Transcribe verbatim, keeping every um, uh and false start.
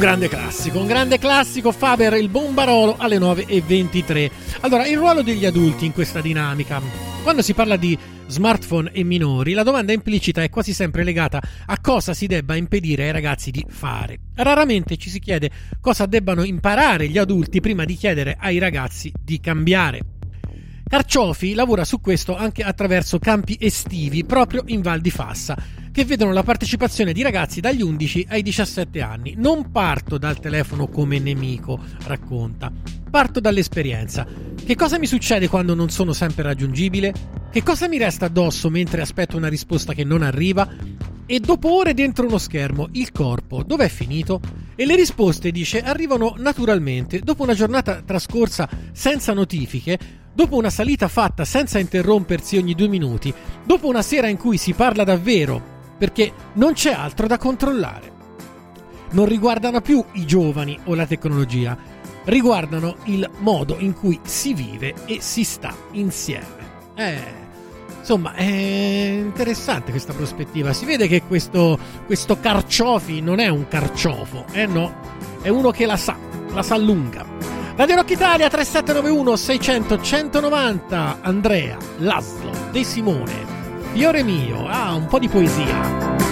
grande classico, un grande classico, Faber, il Bombarolo alle nove e ventitré. Allora, il ruolo degli adulti in questa dinamica. Quando si parla di smartphone e minori, la domanda implicita è quasi sempre legata a cosa si debba impedire ai ragazzi di fare. Raramente ci si chiede cosa debbano imparare gli adulti prima di chiedere ai ragazzi di cambiare. Carciofi lavora su questo anche attraverso campi estivi proprio in Val di Fassa, che vedono la partecipazione di ragazzi dagli undici ai diciassette anni. Non parto dal telefono come nemico, racconta. Parto dall'esperienza. Che cosa mi succede quando non sono sempre raggiungibile? Che cosa mi resta addosso mentre aspetto una risposta che non arriva? E dopo ore dentro uno schermo, il corpo dov'è finito? E le risposte, dice, arrivano naturalmente dopo una giornata trascorsa senza notifiche, dopo una salita fatta senza interrompersi ogni due minuti, dopo una sera in cui si parla davvero, perché non c'è altro da controllare. Non riguardano più i giovani o la tecnologia, riguardano il modo in cui si vive e si sta insieme. Eh... Insomma, è interessante questa prospettiva. Si vede che questo, questo Carciofi non è un carciofo, eh no, è uno che la sa, la sa lunga. Radio Rock Italia tre sette nove uno sei zero zero uno zero nove zero. Andrea, Laszlo, De Simone, Fiore mio, ah, un po' di poesia.